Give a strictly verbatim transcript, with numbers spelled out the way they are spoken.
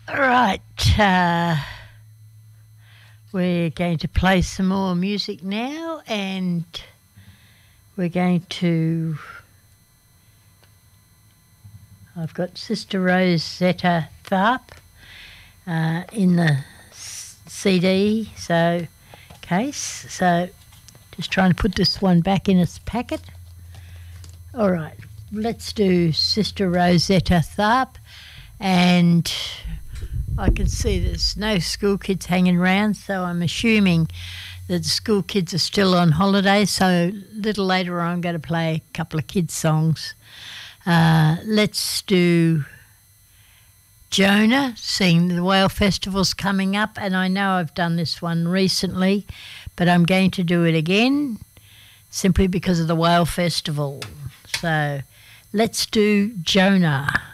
Right, uh, we're going to play some more music now, and we're going to. I've got Sister Rosetta Tharpe uh, in the C D so case, so just trying to put this one back in its packet. All right, let's do Sister Rosetta Tharpe, and I can see there's no school kids hanging around, so I'm assuming that the school kids are still on holiday, so a little later on I'm going to play a couple of kids' songs. Uh, let's do Jonah, seeing the Whale Festival's coming up, and I know I've done this one recently, but I'm going to do it again simply because of the Whale Festival. So let's do Jonah.